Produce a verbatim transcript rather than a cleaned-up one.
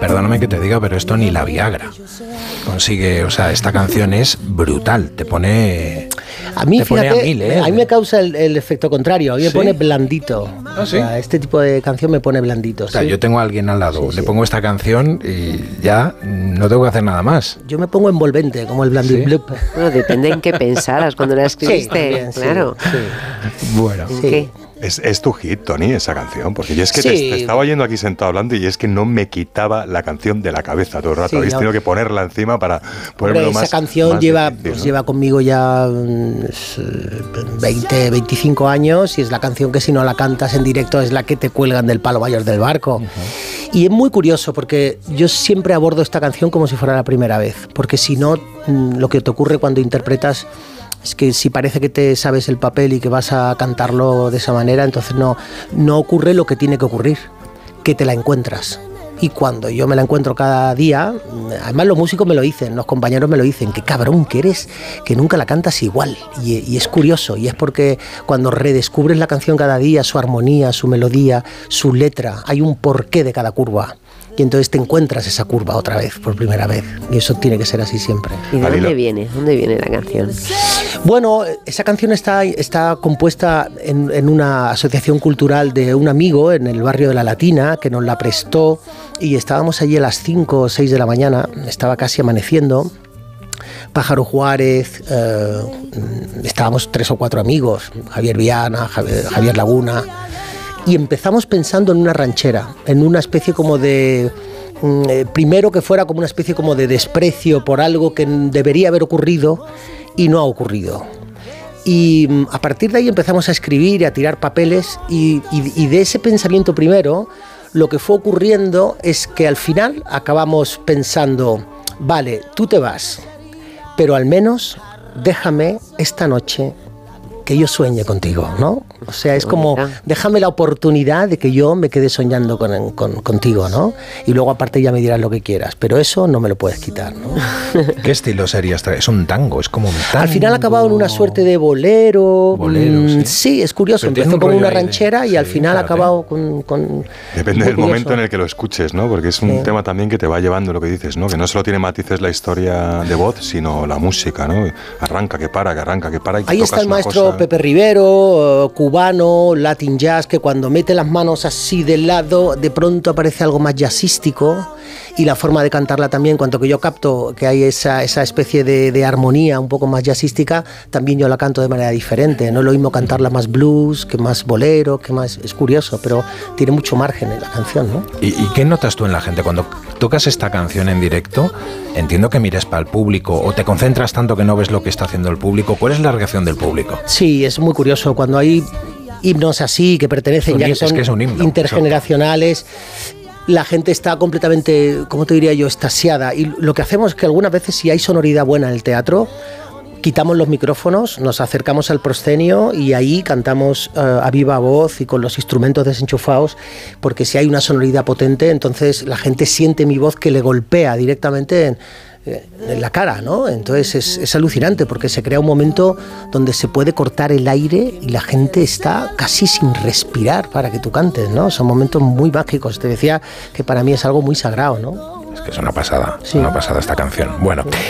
perdóname que te diga, pero esto ni la Viagra consigue. O sea, esta canción es brutal, te pone a mí, te fíjate, pone a mil, ¿eh? a mí me causa el, el efecto contrario, a mí me ¿Sí? pone blandito. ¿Ah, sí? O sea, este tipo de canción me pone blandito. O sea, ¿sí? yo tengo a alguien al lado, Sí, le sí. pongo esta canción y ya no tengo que hacer nada más. Yo me pongo envolvente, como el blandit ¿Sí? blup. Bueno, depende en qué pensaras cuando la escribiste, también, sí, claro. sí. Bueno. ¿En Sí. qué? Es, es tu hit, Tony, esa canción, porque yo es que te, Sí. te estaba oyendo aquí sentado hablando y es que no me quitaba la canción de la cabeza todo el rato. Sí, Habéis no. tenido que ponerla encima para Hombre, ponérmelo esa más. canción más lleva, difícil, pues, ¿no? lleva conmigo ya mm, veinte, veinticinco años y es la canción que si no la cantas en directo es la que te cuelgan del palo mayor del barco. Uh-huh. Y es muy curioso porque yo siempre abordo esta canción como si fuera la primera vez, porque si no, mm, lo que te ocurre cuando interpretas es que si parece que te sabes el papel y que vas a cantarlo de esa manera, entonces no, no ocurre lo que tiene que ocurrir, que te la encuentras. Y cuando yo me la encuentro cada día, además los músicos me lo dicen, los compañeros me lo dicen, qué cabrón que eres, que nunca la cantas igual. Y, y es curioso, y es porque cuando redescubres la canción cada día, su armonía, su melodía, su letra, hay un porqué de cada curva. Y entonces te encuentras esa curva otra vez, por primera vez. Y eso tiene que ser así siempre. ¿Y de Alilo. dónde viene? ¿Dónde viene la canción? Bueno, esa canción está, está compuesta en, en una asociación cultural de un amigo en el barrio de La Latina que nos la prestó y estábamos allí a las cinco o seis de la mañana, estaba casi amaneciendo. Pájaro Juárez, eh, estábamos tres o cuatro amigos, Javier Viana, Javier, Javier Laguna, y empezamos pensando en una ranchera, en una especie como de... Eh, primero que fuera como una especie como de desprecio por algo que debería haber ocurrido y no ha ocurrido. Y mm, a partir de ahí empezamos a escribir y a tirar papeles y, y, y de ese pensamiento primero lo que fue ocurriendo es que al final acabamos pensando, vale, tú te vas, pero al menos déjame esta noche que yo sueñe contigo, ¿no? O sea, es como, déjame la oportunidad de que yo me quede soñando con, con, contigo, ¿no? Y luego aparte ya me dirás lo que quieras, pero eso no me lo puedes quitar, ¿no? ¿Qué estilo sería esta? Es un tango, es como un tango. Al final ha acabado en una suerte de bolero. Bolero, mmm, sí. Sí, es curioso. Pero Empezó un como rollo una ahí de- ranchera y sí, al final ha fíjate. acabado con... con Depende muy del momento curioso. en el que lo escuches, ¿no? Porque es un Sí. tema también que te va llevando lo que dices, ¿no? Que no solo tiene matices la historia de voz, sino la música, ¿no? Arranca, que para, que arranca, que para. Y Ahí tocas está el una maestro cosa- Pepe Rivero, eh, cubano, Latin Jazz, que cuando mete las manos así de lado, de pronto aparece algo más jazzístico. Y la forma de cantarla también, cuanto que yo capto que hay esa, esa especie de, de armonía un poco más jazzística, también yo la canto de manera diferente. No es lo mismo cantarla más blues, que más bolero, que más... Es curioso, pero tiene mucho margen en la canción, ¿no? ¿Y, ¿Y qué notas tú en la gente? Cuando tocas esta canción en directo, entiendo que mires para el público o te concentras tanto que no ves lo que está haciendo el público. ¿Cuál es la reacción del público? Sí, es muy curioso. Cuando hay himnos así, que pertenecen, Es un ya que him- son es que es un himno, intergeneracionales, la gente está completamente, ¿cómo te diría yo?, extasiada. Y lo que hacemos es que algunas veces, si hay sonoridad buena en el teatro, quitamos los micrófonos, nos acercamos al proscenio y ahí cantamos uh, a viva voz y con los instrumentos desenchufados, porque si hay una sonoridad potente, entonces la gente siente mi voz que le golpea directamente en, en la cara, ¿no? Entonces es, es alucinante porque se crea un momento donde se puede cortar el aire y la gente está casi sin respirar para que tú cantes, ¿no? Son momentos muy mágicos. Te decía que para mí es algo muy sagrado, ¿no? Es que es una pasada, Sí. una pasada esta canción. Bueno.